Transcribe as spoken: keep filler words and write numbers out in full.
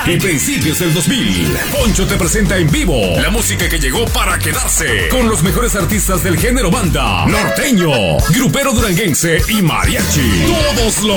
y principios del dos mil. Poncho te presenta en vivo la música que llegó para quedarse, con los mejores artistas del género banda, norteño, grupero duranguense y mariachi. Todos los